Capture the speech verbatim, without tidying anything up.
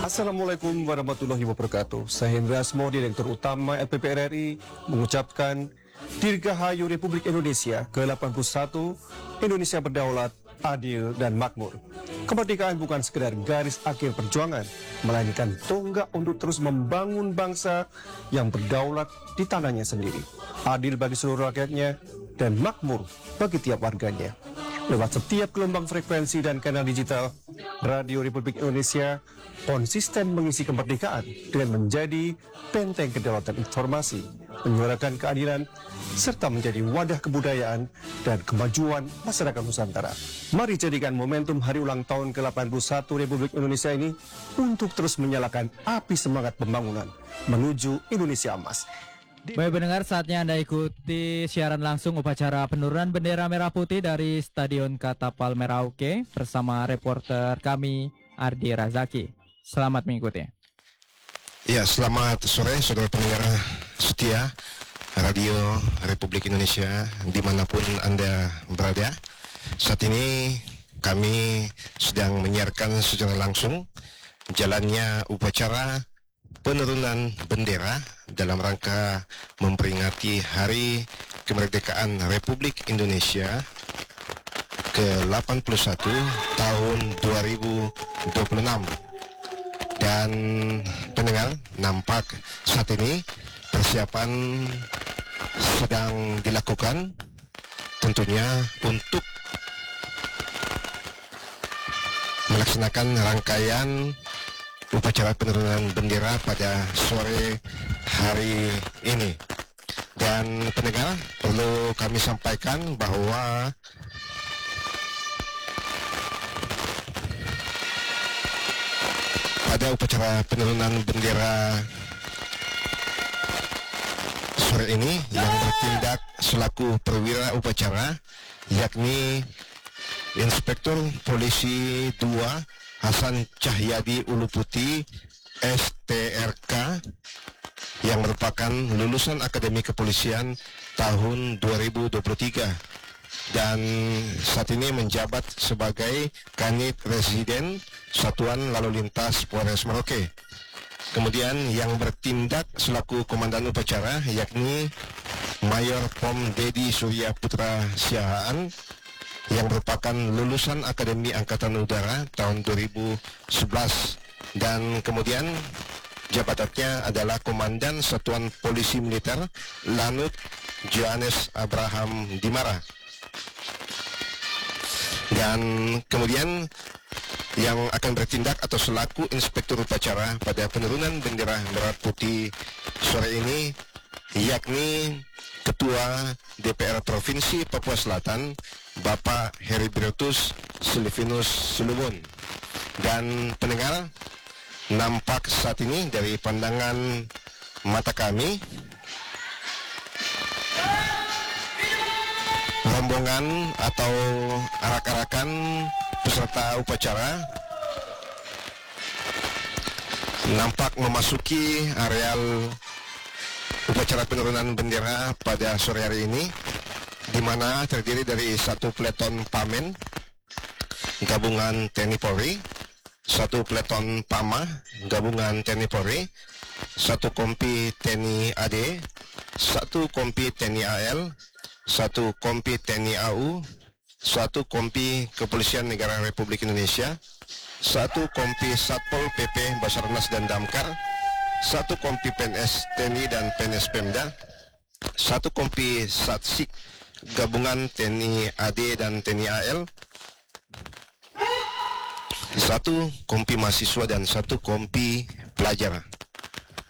Assalamualaikum warahmatullahi wabarakatuh. Saya Hendra Asmo, Direktur Utama L P P R R I, mengucapkan Dirgahayu Republik Indonesia ke delapan puluh satu, Indonesia berdaulat, adil, dan makmur. Kemerdekaan bukan sekedar garis akhir perjuangan, melainkan tonggak untuk terus membangun bangsa yang berdaulat di tanahnya sendiri, adil bagi seluruh rakyatnya, dan makmur bagi tiap warganya. Lewat setiap gelombang frekuensi dan kanal digital, Radio Republik Indonesia konsisten mengisi kemerdekaan dengan menjadi benteng kedaulatan informasi, menyuarakan keadilan, serta menjadi wadah kebudayaan dan kemajuan masyarakat Nusantara. Mari jadikan momentum hari ulang tahun ke delapan puluh satu Republik Indonesia ini untuk terus menyalakan api semangat pembangunan menuju Indonesia Emas. Baik pendengar, saatnya Anda ikuti siaran langsung upacara penurunan bendera merah putih dari Stadion Katapal Merauke bersama reporter kami Ardi Razaki. Selamat mengikuti. Ya, selamat sore saudara pendengar setia Radio Republik Indonesia dimanapun Anda berada. Saat ini kami sedang menyiarkan secara langsung jalannya upacara penurunan bendera dalam rangka memperingati Hari Kemerdekaan Republik Indonesia ke delapan puluh satu tahun dua ribu dua puluh enam. Dan pendengar, nampak saat ini persiapan sedang dilakukan tentunya untuk melaksanakan rangkaian upacara penurunan bendera pada sore hari ini. Dan pendengar, perlu kami sampaikan bahwa pada upacara penurunan bendera sore ini yang bertindak selaku perwira upacara yakni Inspektur Polisi dua Hasan Cahyadi Uluputi S T R K yang merupakan lulusan Akademi Kepolisian tahun dua ribu dua puluh tiga dan saat ini menjabat sebagai Kanit Residen Satuan Lalu Lintas Polres Merauke. Kemudian yang bertindak selaku komandan upacara yakni Mayor Pom Dedi Surya Putra Siahaan yang merupakan lulusan Akademi Angkatan Udara tahun dua ribu sebelas, dan kemudian jabatannya adalah Komandan Satuan Polisi Militer Lanut Johannes Abraham Dimara. Dan kemudian yang akan bertindak atau selaku inspektur upacara pada penurunan bendera merah putih sore ini yakni Ketua D P R Provinsi Papua Selatan Bapak Heribertus Silvinus Sulubun. Dan pendengar, nampak saat ini dari pandangan mata kami rombongan atau arak-arakan peserta upacara nampak memasuki areal upacara penurunan bendera pada sore hari ini, di mana terdiri dari satu peleton Pamen gabungan T N I Polri, satu peleton Pama gabungan T N I Polri, satu kompi T N I A D, satu kompi T N I A L, satu kompi T N I A U, satu kompi Kepolisian Negara Republik Indonesia, satu kompi Satpol P P Basarnas dan Damkar, satu kompi P N S T N I dan P N S Pemda, satu kompi Satsik gabungan T N I A D dan T N I A L, satu kompi mahasiswa dan satu kompi pelajar.